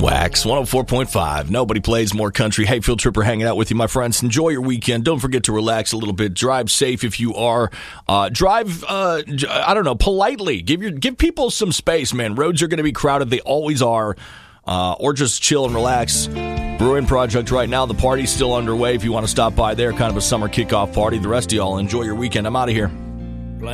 Wax 104.5. Nobody plays more country. Hey, Field Tripper hanging out with you, my friends. Enjoy your weekend. Don't forget to relax a little bit. Drive safe if you are. Drive, politely. Give people some space, man. Roads are going to be crowded. They always are. Or just chill and relax. Bruin Project right now. The party's still underway. If you want to stop by there, kind of a summer kickoff party. The rest of y'all enjoy your weekend. I'm out of here.